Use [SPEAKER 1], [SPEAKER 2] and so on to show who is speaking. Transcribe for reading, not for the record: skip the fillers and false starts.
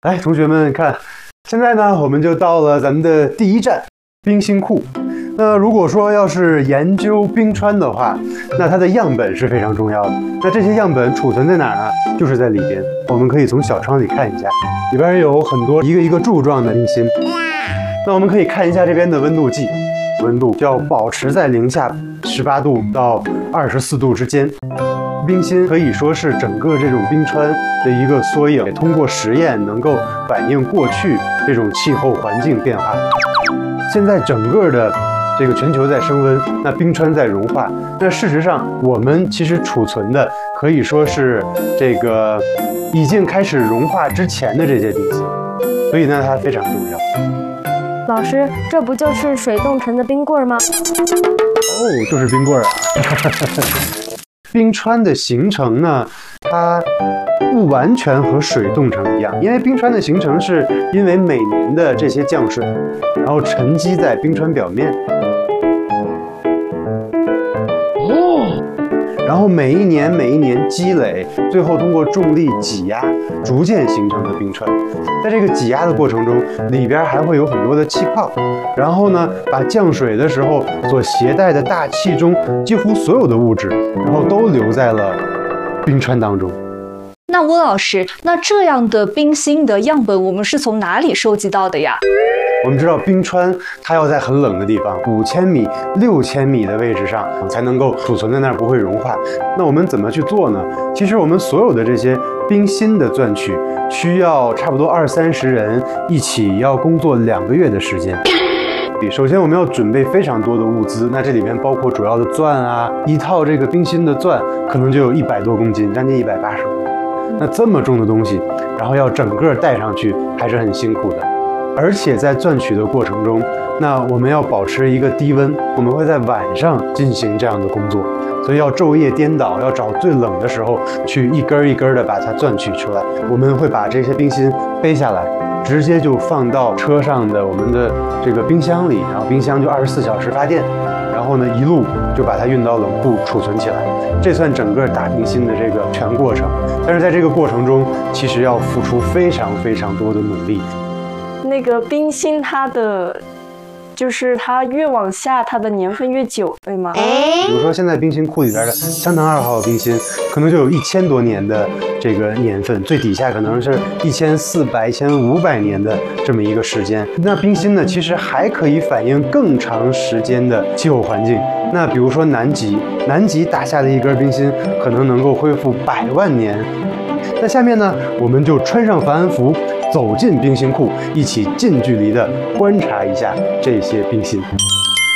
[SPEAKER 1] 来，同学们看，现在呢，我们就到了咱们的第一站——冰心库。那如果说要是研究冰川的话，那它的样本是非常重要的。那这些样本储存在哪儿呢？就是在里边。我们可以从小窗里看一下，里边有很多一个一个柱状的冰心。那我们可以看一下这边的温度计，温度要保持在零下18度到24度之间。冰心可以说是整个这种冰川的一个缩影，也通过实验能够反映过去这种气候环境变化。现在整个的这个全球在升温，那冰川在融化。那事实上，我们其实储存的可以说是这个已经开始融化之前的这些冰心，所以呢，它非常重要。
[SPEAKER 2] 老师，这不就是水冻成的冰棍吗？
[SPEAKER 1] 哦，就是冰棍啊！冰川的形成呢，它不完全和水冻成一样，因为冰川的形成是因为每年的这些降水，然后沉积在冰川表面，然后每一年积累，最后通过重力挤压，逐渐形成的冰川。在这个挤压的过程中，里边还会有很多的气泡，然后呢，把降水的时候所携带的大气中几乎所有的物质，然后都留在了冰川当中。
[SPEAKER 3] 那温老师，那这样的冰心的样本，我们是从哪里收集到的呀？
[SPEAKER 1] 我们知道冰川它要在很冷的地方，5000米、6000米的位置上才能够储存在那儿，不会融化。那我们怎么去做呢？其实我们所有的这些冰心的钻取，需要差不多20-30人一起要工作2个月的时间。首先我们要准备非常多的物资，那这里面包括主要的钻啊，一套这个冰心的钻可能就有100多公斤，将近180公斤。那这么重的东西，然后要整个带上去，还是很辛苦的。而且在钻取的过程中，那我们要保持一个低温，我们会在晚上进行这样的工作，所以要昼夜颠倒，要找最冷的时候去一根一根的把它钻取出来。我们会把这些冰心背下来，直接就放到车上的我们的这个冰箱里，然后冰箱就24小时发电，然后呢一路就把它运到冷库储存起来。这算整个打冰心的这个全过程。但是在这个过程中，其实要付出非常多的努力。
[SPEAKER 4] 那个冰心它的就是它越往下它的年份越久，对吗？
[SPEAKER 1] 比如说现在冰心库里边的香堂2号冰心可能就有1000多年的这个年份，最底下可能是1400、1500年的这么一个时间。那冰心呢，其实还可以反映更长时间的气候环境。那比如说南极打下的一根冰心可能能够恢复100万年。那下面呢，我们就穿上防寒服，走进冰心库，一起近距离的观察一下这些冰心。